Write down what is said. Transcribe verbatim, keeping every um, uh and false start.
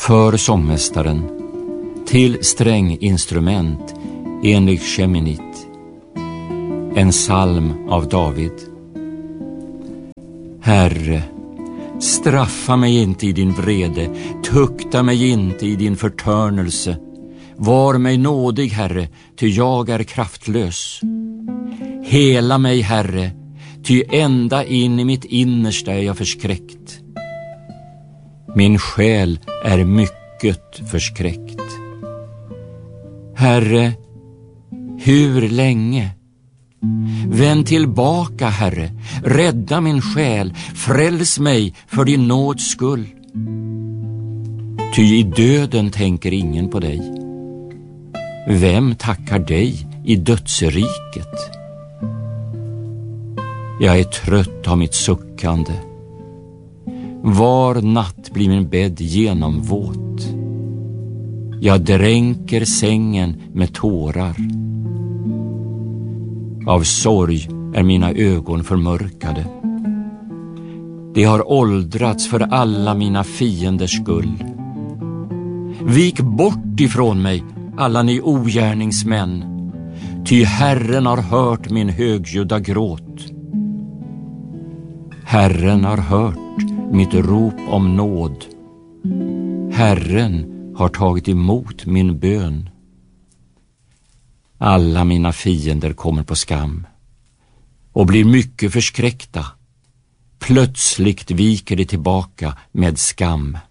För sångmästaren, till stränginstrument enligt Sheminit, en psalm av David. Herre, straffa mig inte i din vrede, tukta mig inte i din förtörnelse. Var mig nådig, Herre, ty jag är kraftlös. Hela mig, Herre, ty ända in i mitt innersta är jag förskräckt. Min själ är mycket förskräckt. Herre, hur länge? Vänd tillbaka, Herre, rädda min själ, fräls mig för din nåds skull. Ty i döden tänker ingen på dig. Vem tackar dig i dödsriket? Jag är trött av mitt suckande. Var natt blir min bädd genomvåt. Jag dränker sängen med tårar. Av sorg är mina ögon förmörkade. Det har åldrats för alla mina fienders skull. Vik bort ifrån mig, alla ni ogärningsmän, ty Herren har hört min högljudda gråt. Herren har hört mitt rop om nåd. Herren har tagit emot min bön. Alla mina fiender kommer på skam och blir mycket förskräckta. Plötsligt viker de tillbaka med skam.